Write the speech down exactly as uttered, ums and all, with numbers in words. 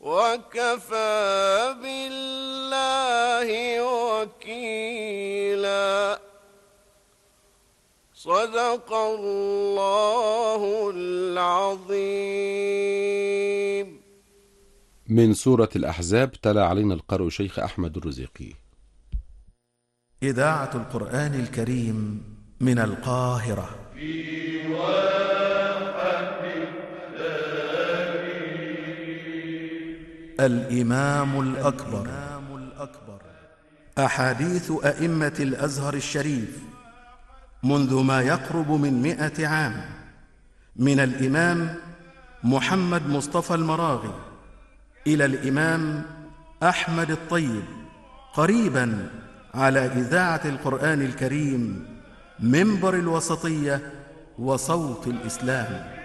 وكفى بالله وكيلا. صدق الله العظيم. من سورة الأحزاب تلا علينا القارئ شيخ أحمد الرزيقي. إذاعة القرآن الكريم من القاهرة. في واحد الإمام الأكبر. أحاديث أئمة الأزهر الشريف منذ ما يقرب من مئة عام، من الإمام محمد مصطفى المراغي إلى الإمام أحمد الطيب، قريبا على إذاعة القرآن الكريم، منبر الوسطية وصوت الإسلام.